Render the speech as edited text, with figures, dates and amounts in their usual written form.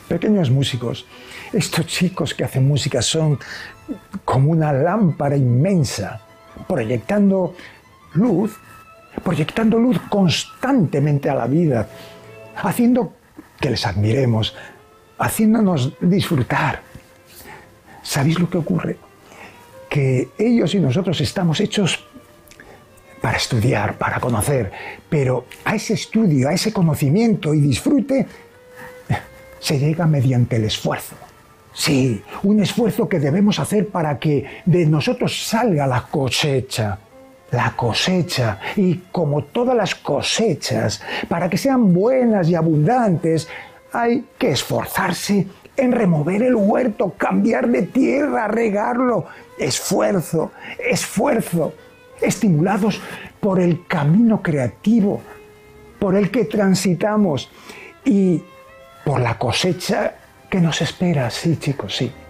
pequeños músicos. Estos chicos que hacen música son como una lámpara inmensa, proyectando luz constantemente a la vida, haciendo que les admiremos, haciéndonos disfrutar. ¿Sabéis lo que ocurre? Que ellos y nosotros estamos hechos para estudiar, para conocer, pero a ese estudio, a ese conocimiento y disfrute se llega mediante el esfuerzo. Sí, un esfuerzo que debemos hacer para que de nosotros salga la cosecha. La cosecha, y como todas las cosechas, para que sean buenas y abundantes, hay que esforzarse en remover el huerto, cambiar de tierra, regarlo. Esfuerzo, esfuerzo, estimulados por el camino creativo por el que transitamos y por la cosecha que nos espera. Sí, chicos, sí.